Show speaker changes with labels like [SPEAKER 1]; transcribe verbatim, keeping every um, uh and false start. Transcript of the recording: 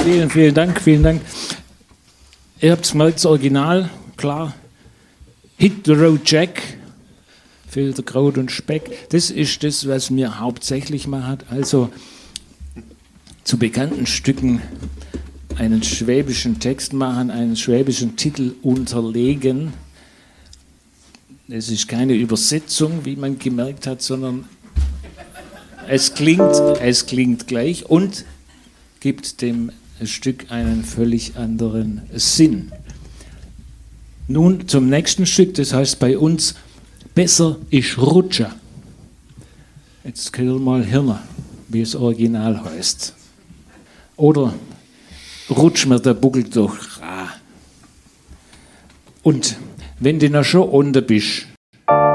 [SPEAKER 1] Vielen, vielen Dank, vielen Dank. Ihr habt es gemerkt, das Original, klar. Hit the Road Jack, Filterkraut und Speck. Das ist das, was mir hauptsächlich macht. Also zu bekannten Stücken einen schwäbischen Text machen, einen schwäbischen Titel unterlegen. Es ist keine Übersetzung, wie man gemerkt hat, sondern es klingt, es klingt gleich und gibt dem Stück einen völlig anderen Sinn. Nun zum nächsten Stück, das heißt bei uns Besser ist Rutscher. Jetzt können wir mal hören, wie es original heißt. Oder Rutsch mir der Buckel durch. Und wenn du noch schon unten bist,